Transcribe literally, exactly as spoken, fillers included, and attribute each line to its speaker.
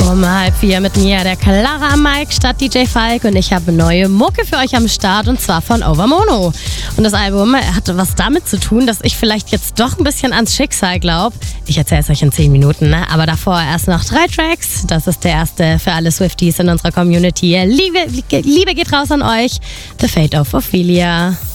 Speaker 1: Um halb vier mit mir, der Clara am Mic statt D J Falk, und ich habe neue Mucke für euch am Start, und zwar von Overmono. Und das Album hatte was damit zu tun, dass ich vielleicht jetzt doch ein bisschen ans Schicksal glaube. Ich erzähle es euch in zehn Minuten, ne? Aber davor erst noch drei Tracks. Das ist der erste für alle Swifties in unserer Community. Liebe, Liebe geht raus an euch. The Fate of Ophelia.